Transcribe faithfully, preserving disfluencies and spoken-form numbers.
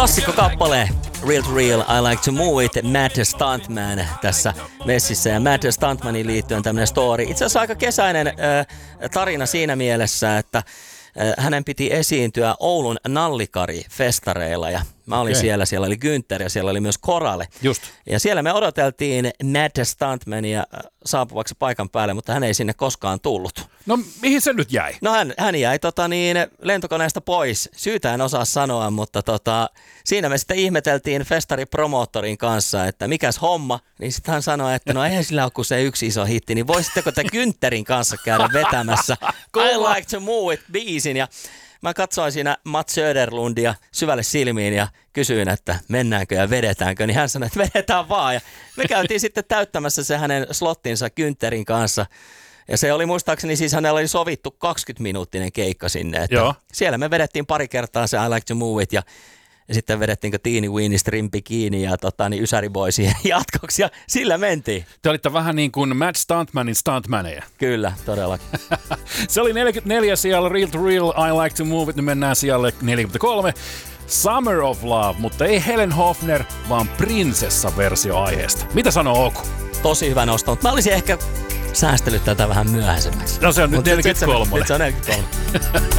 Klassikko kappale. Real to Real, I Like to Move It, Mad Stuntman tässä messissä. Ja Mad Stuntmanin liittyen tämmönen story. Itse asiassa aika kesäinen äh, tarina siinä mielessä, että äh, hänen piti esiintyä Oulun Nallikari-festareilla. Ja mä olin okay. siellä, siellä oli Günther ja siellä oli myös Korale. Just. Ja siellä me odoteltiin Mad Stuntmania saapuvaksi paikan päälle, mutta hän ei sinne koskaan tullut. No mihin se nyt jäi? No hän, hän jäi tota, niin, lentokoneesta pois. Syytä en osaa sanoa, mutta tota, siinä me sitten ihmeteltiin festaripromoottorin kanssa, että mikäs homma. Niin sitten hän sanoi, että no eihän sillä ole kuin se yksi iso hitti, niin voisitteko te Güntherin kanssa käydä vetämässä I Like to Move It -biisin. Ja mä katsoin siinä Mats Söderlundia syvälle silmiin ja kysyin, että mennäänkö ja vedetäänkö, niin hän sanoi, että vedetään vaan. Ja me käytiin sitten täyttämässä se hänen slottinsa Güntherin kanssa. Ja se oli muistaakseni, siis hänellä oli sovittu kaksikymmentä-minuuttinen keikka sinne. Että Joo. Siellä me vedettiin pari kertaa se I Like to Move It ja, ja sitten vedettiinkö Teeny Weeny Strimpi kiinni ja tota, niin Ysäri Boysien jatkoksi ja sillä mentiin. Te olitte vähän niin kuin Mad Stuntmanin stuntmaneja. Kyllä, todellakin. Se oli neljäkymmentäneljä siellä Real to Real, I Like to Move It, nyt mennään sijalle neljäkymmentäkolme. Summer of Love, mutta ei Helen Hofner, vaan prinsessa-versio aiheesta. Mitä sanoo Oku? Tosi hyvä nosto, mutta mä olisin ehkä säästellyt tätä vähän myöhäisemmäksi. No se on nyt Mut neljäkymmentäkolme. Nyt se on neljäkymmentäkolme.